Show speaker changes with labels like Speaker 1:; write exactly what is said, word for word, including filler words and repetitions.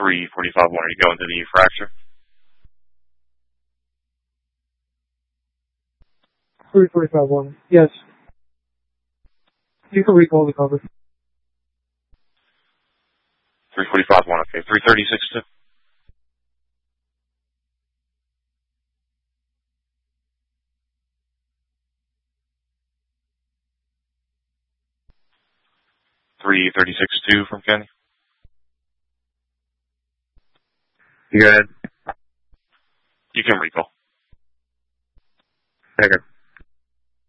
Speaker 1: three forty-five one, are you going to the fracture?
Speaker 2: three forty-five one, yes. You can recall the cover.
Speaker 1: three forty-five one, okay. three thirty-six two. three thirty-six two from Kenny.
Speaker 3: You go ahead.
Speaker 1: You can recall.
Speaker 3: Okay.